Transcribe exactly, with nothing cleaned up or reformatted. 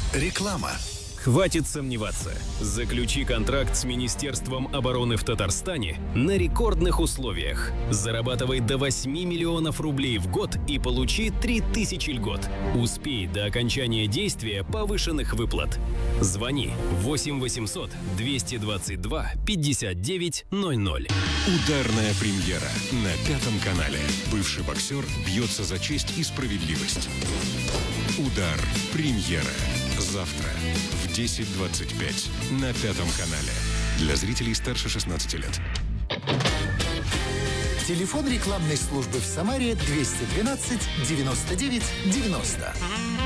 Реклама. Хватит сомневаться. Заключи контракт с Министерством обороны в Татарстане на рекордных условиях. Зарабатывай до восьми миллионов рублей в год и получи три тысячи льгот. Успей до окончания действия повышенных выплат. Звони восемь восемьсот двести двадцать два пятьдесят девять ноль ноль. Ударная премьера на Пятом канале. Бывший боксер бьется за честь и справедливость. Удар. Премьера. Завтра в десять двадцать пять на Пятом канале. Для зрителей старше шестнадцати лет. Телефон рекламной службы в Самаре двести двенадцать девяносто девять девяносто.